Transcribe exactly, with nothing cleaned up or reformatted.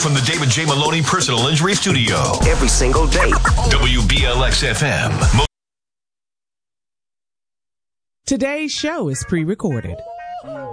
from the David J. Maloney Personal Injury Studio. Every single day. W B L X F M. Today's show is pre-recorded.